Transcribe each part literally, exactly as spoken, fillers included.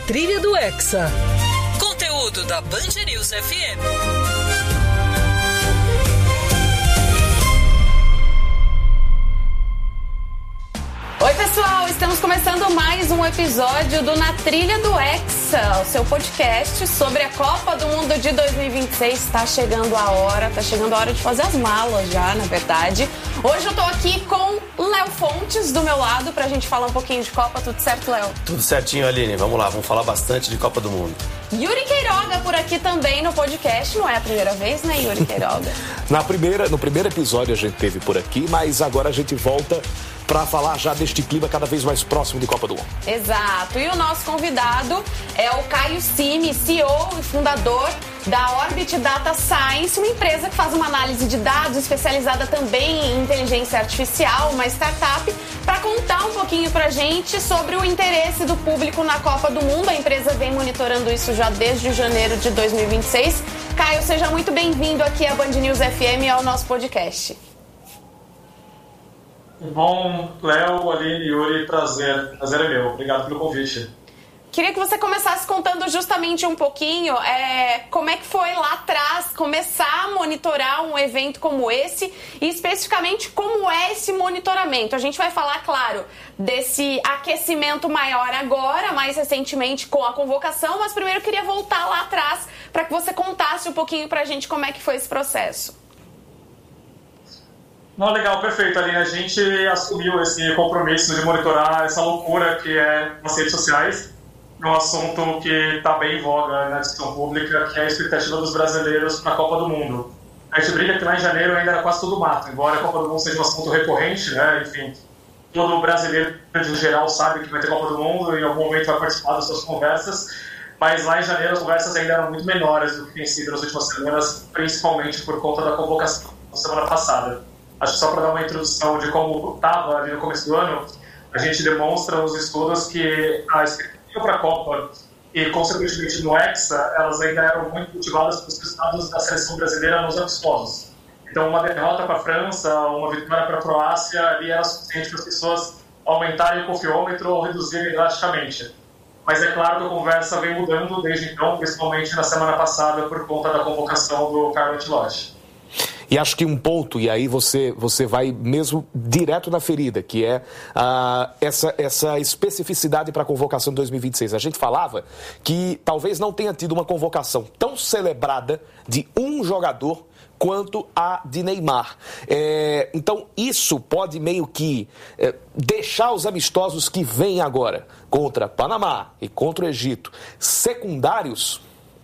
trilha do Hexa. Conteúdo da Band News F M. Oi pessoal, estamos começando mais um episódio do Na Trilha do Hexa, o seu podcast sobre a Copa do Mundo de dois mil e vinte e seis. Está chegando a hora, está chegando a hora de fazer as malas já, na verdade. Hoje eu tô aqui com Léo Fontes do meu lado pra gente falar um pouquinho de Copa. Tudo certo, Léo? Tudo certinho, Aline. Vamos lá, vamos falar bastante de Copa do Mundo. Yuri Queiroga por aqui também no podcast. Não é a primeira vez, né, Yuri Queiroga? Na primeira, no primeiro episódio a gente teve por aqui, mas agora a gente volta para falar já deste clima cada vez mais próximo de Copa do Mundo. Exato. E o nosso convidado é o Caio Cimi, C E O e fundador da Orbit Data Science, uma empresa que faz uma análise de dados especializada também em inteligência artificial, uma startup, para contar um pouquinho pra gente sobre o interesse do público na Copa do Mundo. A empresa vem monitorando isso já desde janeiro de dois mil e vinte e seis. Caio, seja muito bem-vindo aqui à Band News F M e ao nosso podcast. Bom, Léo, Aline, Yuri, prazer. Prazer é meu. Obrigado pelo convite. Queria que você começasse contando justamente um pouquinho é, como é que foi lá atrás começar a monitorar um evento como esse e especificamente como é esse monitoramento. A gente vai falar, claro, desse aquecimento maior agora, mais recentemente com a convocação, mas primeiro eu queria voltar lá atrás para que você contasse um pouquinho para a gente como é que foi esse processo. Não, legal, perfeito, Aline. A gente assumiu esse compromisso de monitorar essa loucura que é as redes sociais, um assunto que está bem em voga na discussão pública, que é a expectativa dos brasileiros para a Copa do Mundo. A gente brinca que lá em janeiro ainda era quase tudo mato, embora a Copa do Mundo seja um assunto recorrente, né? Enfim, todo brasileiro em geral sabe que vai ter Copa do Mundo e em algum momento vai participar das suas conversas, mas lá em janeiro as conversas ainda eram muito menores do que tem sido nas últimas semanas, principalmente por conta da convocação da semana passada. Acho que só para dar uma introdução de como estava ali no começo do ano, a gente demonstra os estudos que a expectativa para a Copa e, consequentemente, no Hexa, elas ainda eram muito motivadas pelos resultados da seleção brasileira nos amistosos. Então, uma derrota para a França, uma vitória para a Croácia, ali era suficiente para as pessoas aumentarem o confiômetro ou reduzirem drasticamente. Mas é claro que a conversa vem mudando desde então, principalmente na semana passada, por conta da convocação do Carlo Ancelotti. E acho que um ponto, e aí você, você vai mesmo direto na ferida, que é uh, essa, essa especificidade para a convocação de dois mil e vinte e seis. A gente falava que talvez não tenha tido uma convocação tão celebrada de um jogador quanto a de Neymar. É, então, isso pode meio que é, deixar os amistosos que vêm agora contra Panamá e contra o Egito secundários.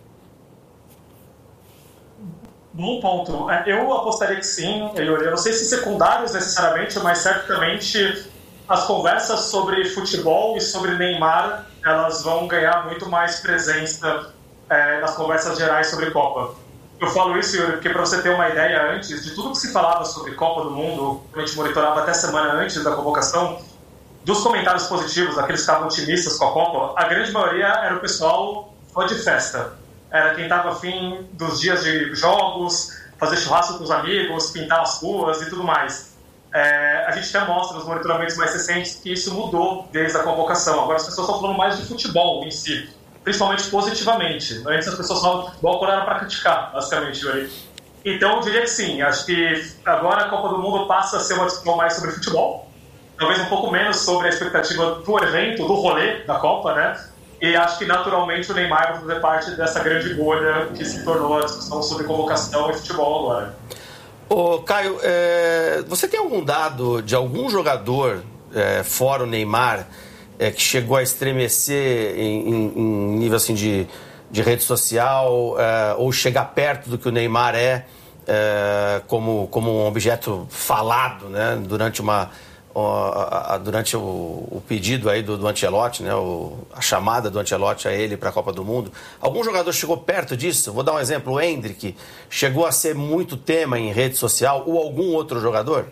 Bom ponto. Eu apostaria que sim, eu não sei se secundários necessariamente, mas certamente as conversas sobre futebol e sobre Neymar, elas vão ganhar muito mais presença é, nas conversas gerais sobre Copa. Eu falo isso, Yuri, porque para você ter uma ideia antes, de tudo que se falava sobre Copa do Mundo, a gente monitorava até semana antes da convocação, dos comentários positivos, daqueles que estavam otimistas com a Copa, a grande maioria era o pessoal fã de festa. Era quem estava afim dos dias de jogos, fazer churrasco com os amigos, pintar as ruas e tudo mais. É, a gente até mostra nos monitoramentos mais recentes que isso mudou desde a convocação. Agora as pessoas estão falando mais de futebol em si, principalmente positivamente. Antes as pessoas falavam de futebol quando era para criticar, basicamente. Yuri. Então eu diria que sim, acho que agora a Copa do Mundo passa a ser uma discussão mais sobre futebol, talvez um pouco menos sobre a expectativa do evento, do rolê da Copa, né? E acho que naturalmente o Neymar vai fazer parte dessa grande bolha que se tornou a discussão sobre convocação e futebol agora. Ô, Caio, é, você tem algum dado de algum jogador, é, fora o Neymar, é, que chegou a estremecer em, em, em nível assim, de, de rede social, é, ou chegar perto do que o Neymar é, é como, como um objeto falado, né, durante uma... durante o, o pedido aí do, do Ancelotti, né, o, a chamada do Ancelotti a ele para a Copa do Mundo, algum jogador chegou perto disso? Vou dar um exemplo, o Endrick chegou a ser muito tema em rede social, ou algum outro jogador?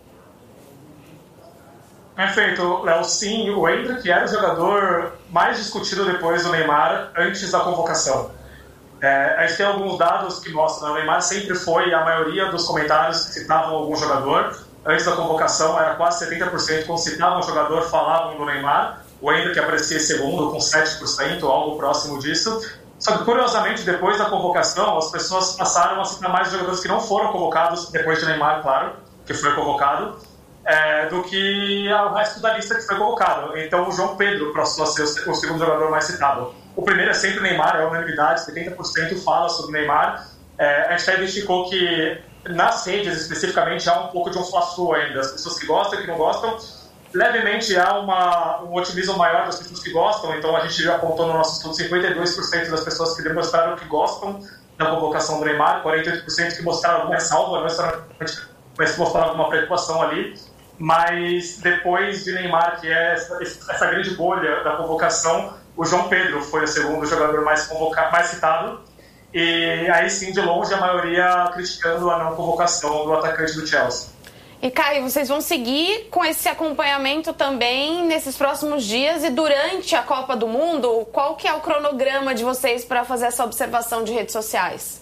Perfeito, Léo, sim, o Endrick era o jogador mais discutido depois do Neymar, antes da convocação. É, a gente tem alguns dados que mostram, né, o Neymar sempre foi a maioria dos comentários que citavam algum jogador. Antes da convocação era quase setenta por cento, quando citavam um jogador, falavam do Neymar. o Hendrick aparecia em segundo com sete por cento, algo próximo disso. Só que, curiosamente, depois da convocação, as pessoas passaram a citar mais jogadores que não foram convocados, depois de Neymar, claro, que foi convocado, é, do que o resto da lista que foi convocado. Então, o João Pedro passou a ser o segundo jogador mais citado. O primeiro é sempre Neymar, é unanimidade, setenta por cento fala sobre Neymar. É, a gente até identificou que nas redes, especificamente, há um pouco de um fla-flu ainda. As pessoas que gostam e que não gostam. Levemente há uma, um otimismo maior das pessoas que gostam. Então, a gente já apontou no nosso estudo cinquenta e dois por cento das pessoas que demonstraram que gostam da convocação do Neymar, quarenta e oito por cento que mostraram alguma ressalva, não necessariamente, mas que mostraram alguma preocupação ali. Mas depois de Neymar, que é essa, essa grande bolha da convocação, o João Pedro foi o segundo jogador mais, convoca- mais citado. E aí sim, de longe, a maioria criticando a não convocação do atacante do Chelsea. E Caio, vocês vão seguir com esse acompanhamento também nesses próximos dias e durante a Copa do Mundo? Qual que é o cronograma de vocês para fazer essa observação de redes sociais?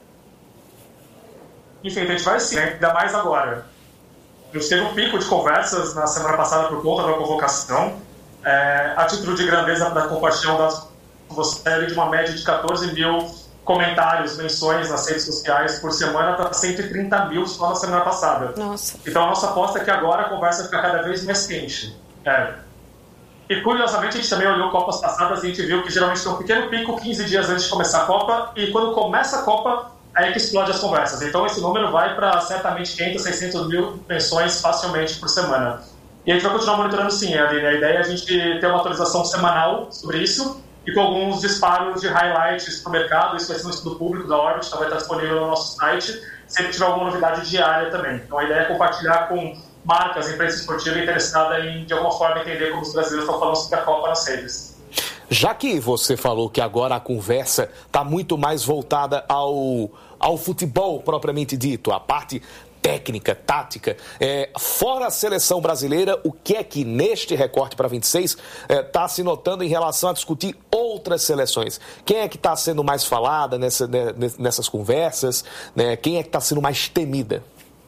Enfim, a gente vai sim, ainda mais agora. A gente teve um pico de conversas na semana passada por conta da convocação. É, a título de grandeza para compartilhar dados com você, de uma média de catorze mil comentários, menções nas redes sociais por semana para cento e trinta mil só na semana passada. Nossa. Então a nossa aposta é que agora a conversa fica cada vez mais quente. É. E curiosamente a gente também olhou Copas passadas e a gente viu que geralmente tem um pequeno pico quinze dias antes de começar a Copa, e quando começa a Copa aí que explode as conversas. Então esse número vai para certamente quinhentos, seiscentos mil menções facilmente por semana. E a gente vai continuar monitorando sim, Aline. A ideia é a gente ter uma atualização semanal sobre isso e com alguns disparos de highlights para o mercado. Isso vai ser um estudo público da Orbit, vai estar disponível no nosso site, sempre tiver alguma novidade diária também. Então a ideia é compartilhar com marcas, imprensa esportiva interessada em, de alguma forma, entender como os brasileiros estão falando sobre a Copa nas redes. Já que você falou que agora a conversa está muito mais voltada ao, ao futebol propriamente dito, a parte técnica, tática, é, fora a seleção brasileira, o que é que neste recorte para vinte e seis está é, se notando em relação a discutir outras seleções? Quem é que está sendo mais falada nessa, né, nessas conversas? Né? Quem é que está sendo mais temida?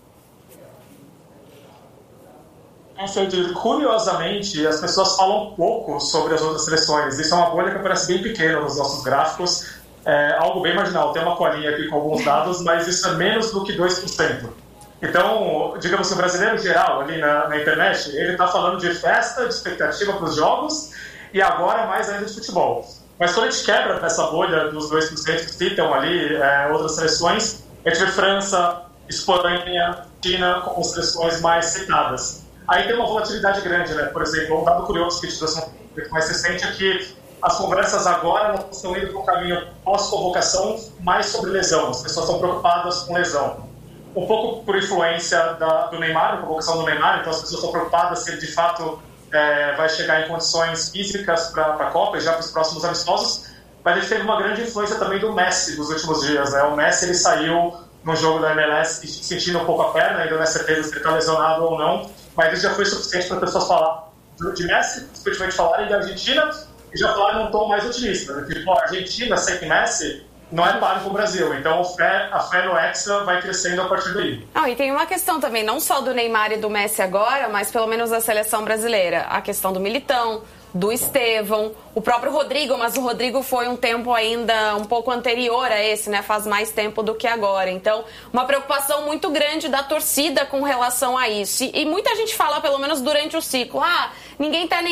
Curiosamente, as pessoas falam pouco sobre as outras seleções. Isso é uma bolha que aparece bem pequena nos nossos gráficos. É algo bem marginal. Tem uma colinha aqui com alguns dados, mas isso é menos do que dois por cento. Então, digamos que o brasileiro geral, ali na, na internet, ele está falando de festa, de expectativa para os jogos e agora mais ainda de futebol. Mas quando a gente quebra essa bolha dos dois por cento que citam ali é, outras seleções, a gente vê França, Espanha, China como seleções mais citadas. Aí tem uma volatilidade grande, né? Por exemplo, um dado curioso que a gente trouxe um pouco mais recente é que as conversas agora estão indo para um caminho pós-convocação mais sobre lesão. As pessoas estão preocupadas com lesão. Um pouco por influência da, do Neymar, a convocação do Neymar, então as pessoas estão preocupadas se ele de fato é, vai chegar em condições físicas para a Copa e já para os próximos amistosos. Mas ele teve uma grande influência também do Messi nos últimos dias, né? O Messi ele saiu no jogo da M L S sentindo um pouco a perna, ainda não é certeza se ele está lesionado ou não, mas isso já foi suficiente para as pessoas falar de Messi, simplesmente falarem da Argentina e já falaram num tom mais otimista. Né? Tipo, a Argentina sem Messi não é páreo para o Brasil, então a fé, a fé no Hexa vai crescendo a partir daí. Não, e tem uma questão também, não só do Neymar e do Messi agora, mas pelo menos da seleção brasileira. A questão do Militão, do Estevão, o próprio Rodrigo, mas o Rodrigo foi um tempo ainda um pouco anterior a esse, né? Faz mais tempo do que agora. Então, uma preocupação muito grande da torcida com relação a isso. E, e muita gente fala, pelo menos durante o ciclo, ah, ninguém tá nem